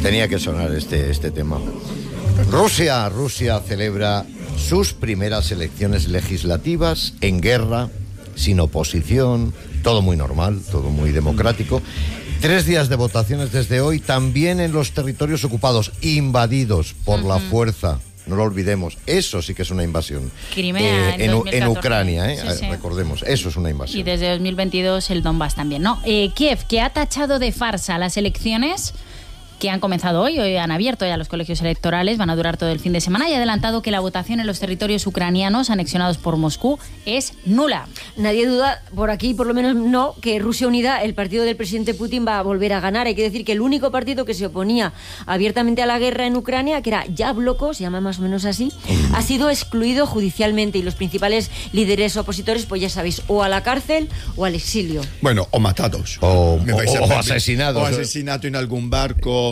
Tenía que sonar este tema. Rusia celebra sus primeras elecciones legislativas en guerra, sin oposición, todo muy normal, todo muy democrático. 3 días de votaciones desde hoy, también en los territorios ocupados, invadidos por la fuerza. No lo olvidemos, eso sí que es una invasión. Crimea en Ucrania, sí. Recordemos, eso es una invasión. Y desde 2022 el Donbass también, ¿no? Kiev, que ha tachado de farsa las elecciones que han comenzado hoy han abierto ya los colegios electorales, van a durar todo el fin de semana, y ha adelantado que la votación en los territorios ucranianos anexionados por Moscú es nula. Nadie duda, por aquí por lo menos no, que Rusia Unida, el partido del presidente Putin, va a volver a ganar. Hay que decir que el único partido que se oponía abiertamente a la guerra en Ucrania, que era Yabloko, se llama más o menos así, ha sido excluido judicialmente, y los principales líderes opositores, pues ya sabéis, o a la cárcel o al exilio. Bueno, o matados. O asesinados. O asesinato en algún barco.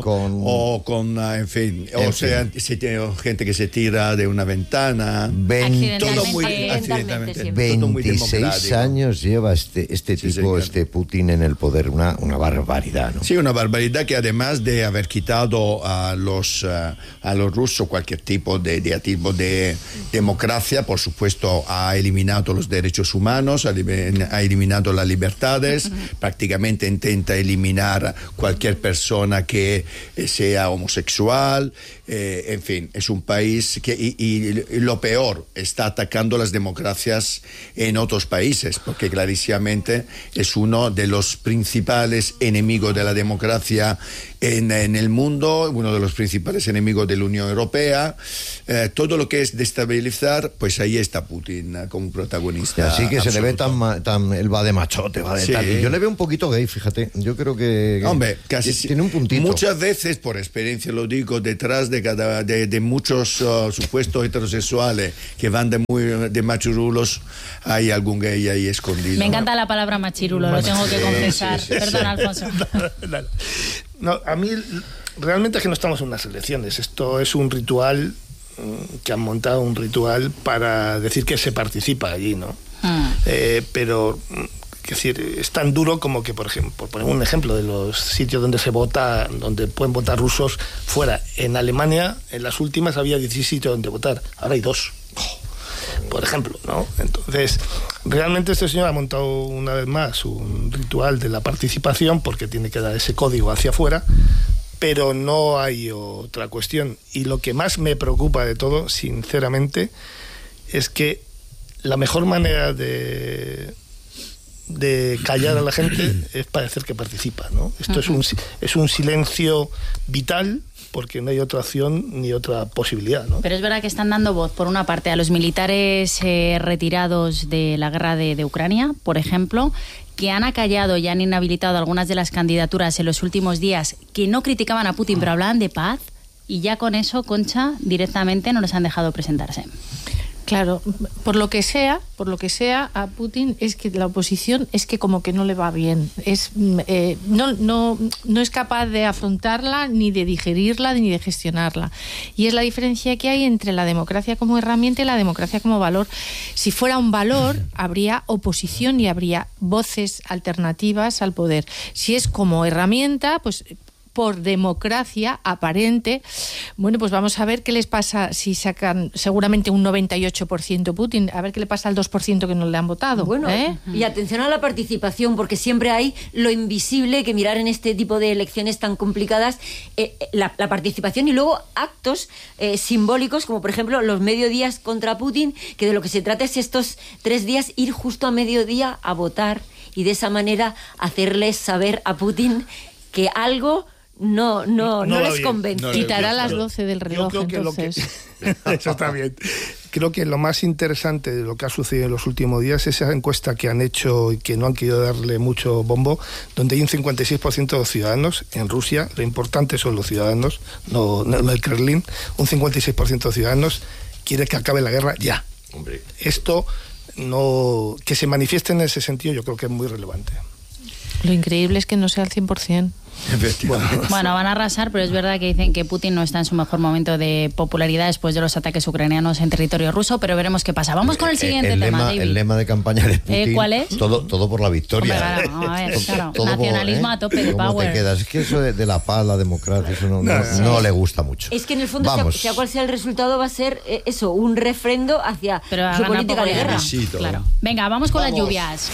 En fin, o sea, gente que se tira de una ventana. Todo muy accidentalmente. 26 años lleva este tipo, este Putin en el poder, una barbaridad, ¿no? Sí, una barbaridad que además de haber quitado a los rusos cualquier tipo de democracia, por supuesto, ha eliminado los derechos humanos, ha eliminado las libertades, prácticamente intenta eliminar cualquier persona que sea homosexual, en fin, es un país que, y lo peor, está atacando las democracias en otros países, porque clarísimamente es uno de los principales enemigos de la democracia en el mundo, uno de los principales enemigos de la Unión Europea. Todo lo que es destabilizar, pues ahí está Putin como protagonista. Así que absoluto. Se le ve tan él va de machote, va de tal. Y yo le veo un poquito gay, fíjate. Yo creo que hombre, casi tiene un puntito. Muchas veces, por experiencia lo digo, detrás de muchos supuestos heterosexuales que van de machirulos, hay algún gay ahí escondido. Me encanta la palabra machirulo, lo tengo que confesar. Perdón, Alfonso. No, a mí realmente es que no estamos en unas elecciones. Esto es un ritual que han montado, un ritual para decir que se participa allí, ¿no? Pero, es decir, es tan duro como que, por ejemplo, por poner un ejemplo de los sitios donde se vota, donde pueden votar rusos fuera. En Alemania, en las últimas había 16 sitios donde votar, ahora hay 2. Por ejemplo, ¿no? Entonces, realmente este señor ha montado una vez más un ritual de la participación porque tiene que dar ese código hacia afuera, pero no hay otra cuestión. Y lo que más me preocupa de todo, sinceramente, es que la mejor manera de callar a la gente es parecer que participa, ¿no? Esto es un silencio vital, porque no hay otra acción ni otra posibilidad, ¿no? Pero es verdad que están dando voz, por una parte, a los militares retirados de la guerra de Ucrania, por ejemplo, que han acallado y han inhabilitado algunas de las candidaturas en los últimos días, que no criticaban a Putin, pero hablaban de paz, y ya con eso, Concha, directamente no les han dejado presentarse. Claro, por lo que sea, a Putin es que la oposición es que como que no le va bien. No es capaz de afrontarla, ni de digerirla, ni de gestionarla. Y es la diferencia que hay entre la democracia como herramienta y la democracia como valor. Si fuera un valor, habría oposición y habría voces alternativas al poder. Si es como herramienta, pues por democracia aparente, bueno, pues vamos a ver qué les pasa si sacan seguramente un 98% Putin, a ver qué le pasa al 2% que no le han votado. Bueno, y atención a la participación, porque siempre hay lo invisible que mirar en este tipo de elecciones tan complicadas, la participación y luego actos simbólicos, como por ejemplo los mediodías contra Putin, que de lo que se trata es estos 3 días ir justo a mediodía a votar y de esa manera hacerles saber a Putin que algo no les convence. Quitará las 12 del reloj, entonces. Eso está bien. Creo que lo más interesante de lo que ha sucedido en los últimos días es esa encuesta que han hecho y que no han querido darle mucho bombo, donde hay un 56% de los ciudadanos en Rusia, lo importante son los ciudadanos, no el Kremlin, un 56% de los ciudadanos quiere que acabe la guerra ya. Hombre. Esto, que se manifieste en ese sentido, yo creo que es muy relevante. Lo increíble es que no sea al 100%. Efectivamente. Bueno, van a arrasar, pero es verdad que dicen que Putin no está en su mejor momento de popularidad después de los ataques ucranianos en territorio ruso, pero veremos qué pasa. Vamos con el siguiente tema, David. El lema de campaña de Putin, ¿cuál es? Todo por la victoria. Hombre, claro, a ver, claro. Todo Nacionalismo a tope de ¿Cómo power. te quedas? Es que eso de la paz, la democracia, eso no le gusta mucho. Es que en el fondo, sea cual sea el resultado, va a ser eso, un refrendo hacia su política de guerra. Claro. Venga, vamos con las lluvias.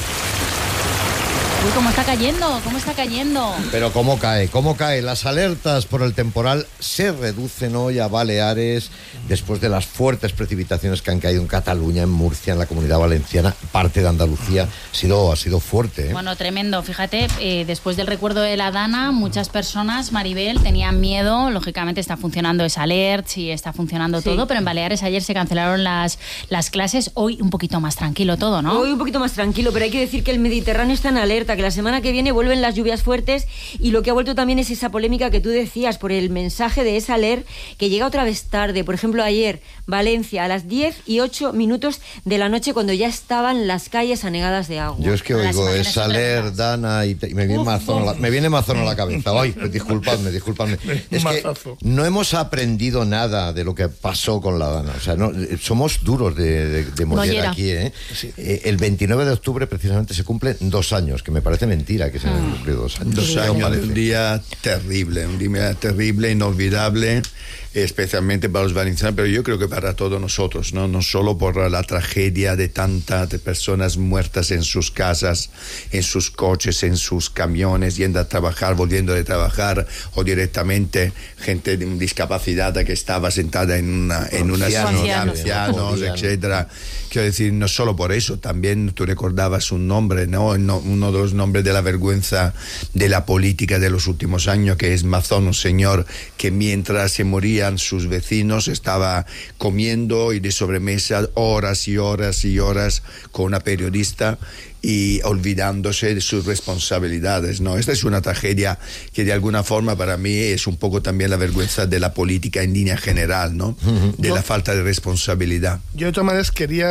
Uy, ¿cómo está cayendo? Pero ¿cómo cae? Las alertas por el temporal se reducen hoy a Baleares después de las fuertes precipitaciones que han caído en Cataluña, en Murcia, en la Comunidad Valenciana, parte de Andalucía. Ha sido fuerte, ¿eh? Bueno, tremendo. Fíjate, después del recuerdo de la Dana, muchas personas, Maribel, tenían miedo. Lógicamente está funcionando esa alert y está funcionando todo, pero en Baleares ayer se cancelaron las clases. Hoy un poquito más tranquilo todo, ¿no? Hoy un poquito más tranquilo, pero hay que decir que el Mediterráneo está en alerta, que la semana que viene vuelven las lluvias fuertes, y lo que ha vuelto también es esa polémica que tú decías por el mensaje de esa alert que llega otra vez tarde. Por ejemplo, ayer, Valencia, a las 10:08 de la noche, cuando ya estaban las calles anegadas de agua. Yo es que oigo esa alert, Dana, y me viene Mazón a la cabeza. Ay, disculpadme. Es que no hemos aprendido nada de lo que pasó con la Dana. O sea, somos duros de moller aquí, ¿eh? Sí. El 29 de octubre precisamente se cumplen 2 años, que me parece mentira que se hayan cumplido 2 años. 2 años, un día terrible, inolvidable, especialmente para los valencianos, pero yo creo que para todos nosotros, no solo por la tragedia de tantas personas muertas en sus casas, en sus coches, en sus camiones, yendo a trabajar, volviendo de trabajar, o directamente gente de discapacidad que estaba sentada en una silla de ancianos, etcétera. Quiero decir, no solo por eso, también tú recordabas un nombre, ¿no? Uno de los nombres de la vergüenza de la política de los últimos años, que es Mazón, un señor que mientras se morían sus vecinos estaba comiendo y de sobremesa horas y horas y horas con una periodista y olvidándose de sus responsabilidades, ¿no? Esta es una tragedia que de alguna forma para mí es un poco también la vergüenza de la política en línea general, ¿no? De la falta de responsabilidad. Yo de todas maneras quería